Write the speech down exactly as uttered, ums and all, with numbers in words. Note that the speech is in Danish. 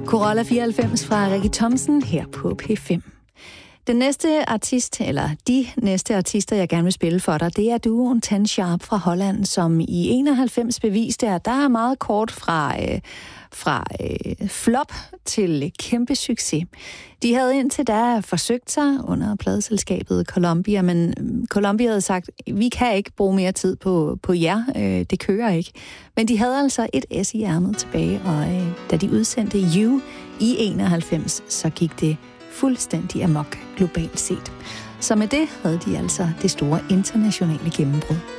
Corolla fireoghalvfems fra Rikke Thomsen her på P fem. Den næste artist, eller de næste artister, jeg gerne vil spille for dig, det er duoen Ten Sharp fra Holland, som i enoghalvfems beviste, at der er meget kort fra, øh, fra øh, flop til kæmpe succes. De havde indtil da forsøgt sig under pladeselskabet Columbia, men Columbia havde sagt, vi kan ikke bruge mere tid på, på jer, øh, det kører ikke. Men de havde altså et S i ærmet tilbage, og øh, da de udsendte You i enoghalvfems, så gik det fuldstændig amok globalt set. Så med det havde de altså det store internationale gennembrud.